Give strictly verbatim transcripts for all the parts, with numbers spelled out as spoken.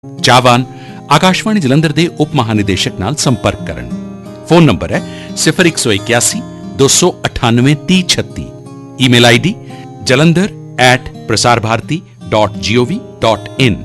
ਚਾਹਵਾਨ ਆਕਾਸ਼ਵਾਣੀ ਜਲੰਧਰ ਦੇ ਉਪ ਮਹਾਨਿਦੇਸ਼ਕ ਨਾਲ ਸੰਪਰਕ ਕਰਨ। ਫੋਨ ਨੰਬਰ ਹੈ ਸਿਫਰ ਇੱਕ ਸੌ ਇਕਿਆਸੀ ਦੋ ਸੌ ਅਠਾਨਵੇਂ ਤੀਹ ਛੱਤੀ। Email I D Jalandhar at Prasar Bharati dot ਜੀ ਓ ਵੀ ਡਾਟ ਇਨ।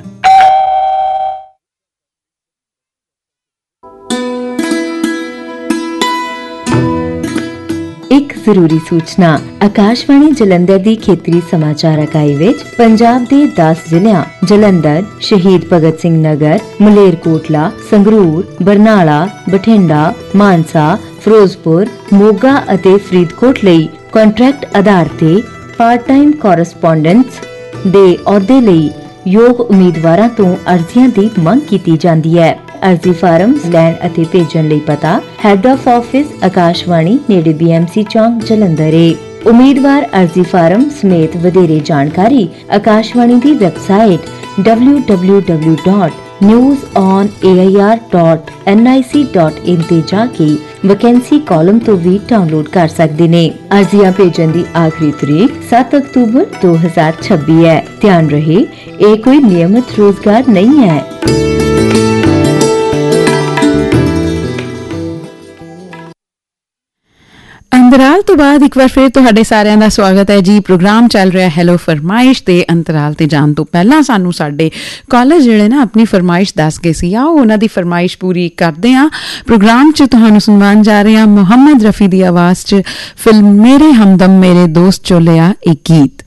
ਇੱਕ ਜ਼ਰੂਰੀ ਸੂਚਨਾ। ਆਕਾਸ਼ਵਾਣੀ ਜਲੰਧਰ ਦੀ ਖੇਤਰੀ ਸਮਾਚਾਰ ਇਕਾਈ ਵਿੱਚ ਪੰਜਾਬ ਦੇ ਦਸ ਜ਼ਿਲ੍ਹਿਆਂ ਜਲੰਧਰ, ਸ਼ਹੀਦ ਭਗਤ ਸਿੰਘ ਨਗਰ, ਮਲੇਰਕੋਟਲਾ, ਸੰਗਰੂਰ, ਬਰਨਾਲਾ, ਬਠਿੰਡਾ, ਮਾਨਸਾ, ਫਿਰੋਜ਼ਪੁਰ, ਮੋਗਾ ਅਤੇ ਫਰੀਦਕੋਟ ਲਈ ਕੰਟਰੈਕਟ ਆਧਾਰ ਤੇ ਪਾਰਟ ਟਾਈਮ ਕੋਰਸਪੋਂਡੈਂਟਸ ਦੇ ਅਹੁਦੇ ਲਈ ਯੋਗ ਉਮੀਦਵਾਰਾਂ ਤੋਂ ਅਰਜ਼ੀਆਂ ਦੀ ਮੰਗ ਕੀਤੀ ਜਾਂਦੀ ਹੈ। ਅਰਜ਼ੀ ਫਾਰਮ ਲੈਣ ਅਤੇ ਭੇਜਣ ਲਈ ਪਤਾ ਹੈੱਡ ਆਫ ਆਫਿਸ ਆਕਾਸ਼ਵਾਣੀ ਨੇੜੇ ਬੀ ਐਮ ਸੀ ਚੌਂਕ ਜਲੰਧਰ ਹੈ। ਉਮੀਦਵਾਰ ਅਰਜ਼ੀ ਫਾਰਮ ਸਮੇਤ ਵਧੇਰੇ ਜਾਣਕਾਰੀ ਆਕਾਸ਼ਵਾਣੀ ਦੀ website W W W dot news on A I R dot N I C dot in ਤੇ ਜਾ ਕੇ ਵੈਕੈਂਸੀ ਕਾਲਮ ਤੋਂ ਵੀ ਡਾਊਨਲੋਡ ਕਰ ਸਕਦੇ ਨੇ। ਅਰਜ਼ੀਆਂ ਭੇਜਣ ਦੀ ਆਖਰੀ ਤਰੀਕ ਸੱਤ ਅਕਤੂਬਰ ਦੋ ਹਜ਼ਾਰ ਛੱਬੀ ਹੈ। ਧਿਆਨ ਰਹੇ, ਇਹ ਕੋਈ ਨਿਯਮਿਤ ਰੋਜ਼ਗਾਰ ਨਹੀਂ ਹੈ। ਅੰਤਰਾਲ ਤੋਂ ਬਾਅਦ ਇੱਕ ਵਾਰ ਫਿਰ ਤੁਹਾਡੇ ਸਾਰਿਆਂ ਦਾ ਸਵਾਗਤ ਹੈ ਜੀ। ਪ੍ਰੋਗਰਾਮ ਚੱਲ ਰਿਹਾ ਹੈਲੋ ਫਰਮਾਇਸ਼ ਤੇ ਅੰਤਰਾਲ ਤੇ ਜਾਣ ਤੋਂ ਪਹਿਲਾਂ ਸਾਨੂੰ ਸਾਡੇ ਕਾਲਰ ਜਿਹੜੇ ਨਾ ਆਪਣੀ ਫਰਮਾਇਸ਼ ਦੱਸ ਗਏ ਸੀ, ਆਓ ਉਹਨਾਂ ਦੀ ਫਰਮਾਇਸ਼ ਪੂਰੀ ਕਰਦੇ ਹਾਂ। ਪ੍ਰੋਗਰਾਮ 'ਚ ਤੁਹਾਨੂੰ ਸੁਣਵਾਉਣ ਜਾ ਰਹੇ ਹਾਂ ਮੁਹੰਮਦ ਰਫੀ ਦੀ ਆਵਾਜ਼ 'ਚ ਫਿਲਮ ਮੇਰੇ ਹਮਦਮ ਮੇਰੇ ਦੋਸਤ ਚੋਂ ਲਿਆ ਇੱਕ ਗੀਤ।